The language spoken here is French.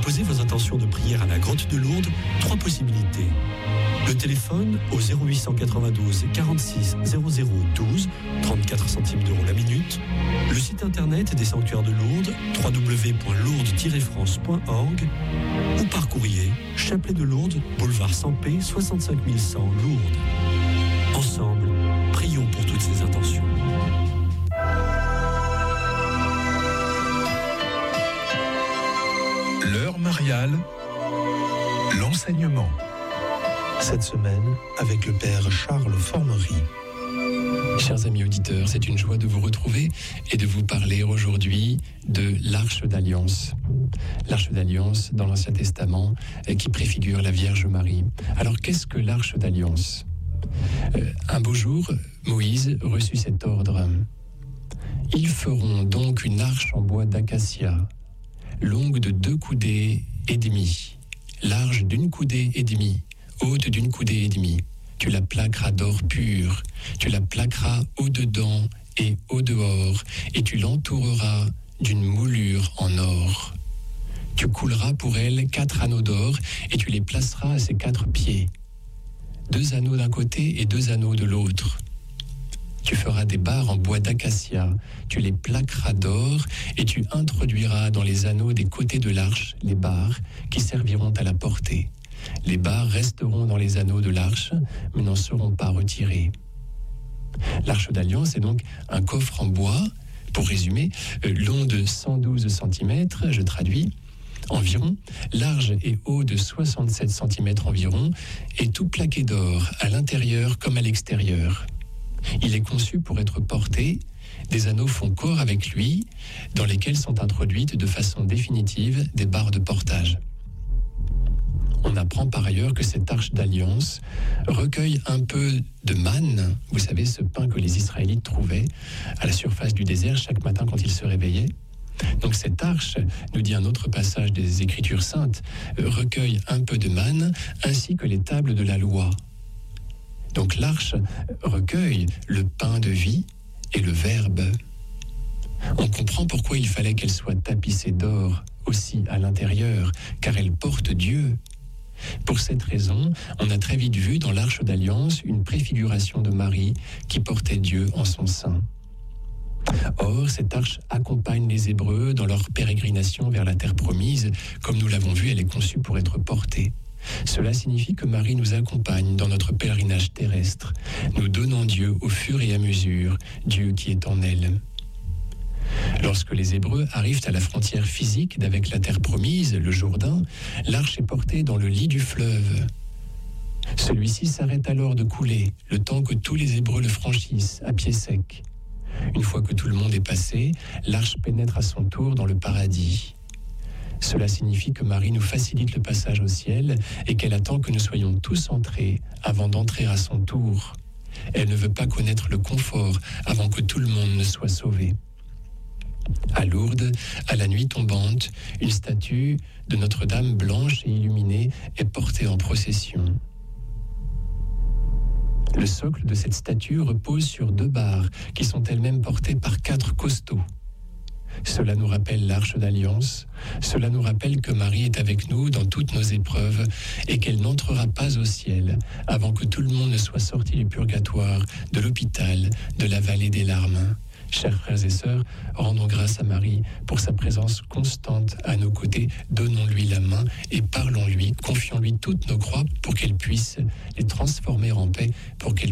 déposez vos intentions de prière à la grotte de Lourdes, 3 possibilités. Le téléphone au 0892 46 00 12, 34 centimes d'euros la minute. Le site internet des sanctuaires de Lourdes, www.lourdes-france.org, ou par courrier, Chapelet de Lourdes, boulevard Sampé, 65 100 Lourdes. Ensemble, prions pour toutes ces intentions. L'heure mariale, l'enseignement. Cette semaine, avec le Père Charles Formery. Chers amis auditeurs, c'est une joie de vous retrouver et de vous parler aujourd'hui de l'Arche d'Alliance. L'Arche d'Alliance dans l'Ancien Testament qui préfigure la Vierge Marie. Alors qu'est-ce que l'Arche d'Alliance ? Un beau jour, Moïse reçut cet ordre. Ils feront donc une arche en bois d'acacia, longue de 2 coudées et demie, large d'1 coudée et demie, haute d'1 coudée et demie. Tu la plaqueras d'or pur, tu la plaqueras au-dedans et au-dehors, et tu l'entoureras d'une moulure en or. Tu couleras pour elle 4 anneaux d'or, et tu les placeras à ses 4 pieds. 2 anneaux d'un côté et 2 anneaux de l'autre. Tu feras des barres en bois d'acacia, tu les plaqueras d'or, et tu introduiras dans les anneaux des côtés de l'arche les barres qui serviront à la porter. Les barres resteront dans les anneaux de l'arche, mais n'en seront pas retirées. L'Arche d'Alliance est donc un coffre en bois, pour résumer, long de 112 cm, je traduis, environ, large et haut de 67 cm environ, et tout plaqué d'or, à l'intérieur comme à l'extérieur. Il est conçu pour être porté, des anneaux font corps avec lui, dans lesquels sont introduites de façon définitive des barres de portage. On apprend par ailleurs que cette arche d'alliance recueille un peu de manne, vous savez, ce pain que les Israélites trouvaient à la surface du désert chaque matin quand ils se réveillaient. Donc cette arche, nous dit un autre passage des Écritures saintes, recueille un peu de manne ainsi que les tables de la loi. Donc l'arche recueille le pain de vie et le Verbe. On comprend pourquoi il fallait qu'elle soit tapissée d'or aussi à l'intérieur, car elle porte Dieu. Pour cette raison, on a très vite vu dans l'Arche d'Alliance une préfiguration de Marie qui portait Dieu en son sein. Or, cette arche accompagne les Hébreux dans leur pérégrination vers la terre promise. Comme nous l'avons vu, elle est conçue pour être portée. Cela signifie que Marie nous accompagne dans notre pèlerinage terrestre, nous donnant Dieu au fur et à mesure, Dieu qui est en elle. Lorsque les Hébreux arrivent à la frontière physique d'avec la terre promise, le Jourdain, l'arche est portée dans le lit du fleuve. Celui-ci s'arrête alors de couler, le temps que tous les Hébreux le franchissent, à pied sec. Une fois que tout le monde est passé, l'arche pénètre à son tour dans le paradis. Cela signifie que Marie nous facilite le passage au ciel et qu'elle attend que nous soyons tous entrés avant d'entrer à son tour. Elle ne veut pas connaître le confort avant que tout le monde ne soit sauvé. À Lourdes, à la nuit tombante, une statue de Notre-Dame blanche et illuminée est portée en procession. Le socle de cette statue repose sur 2 barres qui sont elles-mêmes portées par 4 costauds. Cela nous rappelle l'Arche d'Alliance, cela nous rappelle que Marie est avec nous dans toutes nos épreuves et qu'elle n'entrera pas au ciel avant que tout le monde ne soit sorti du purgatoire, de l'hôpital, de la vallée des larmes. Chers frères et sœurs, rendons grâce à Marie pour sa présence constante à nos côtés. Donnons-lui la main et parlons-lui, confions-lui toutes nos croix pour qu'elle puisse les transformer en paix, pour qu'elle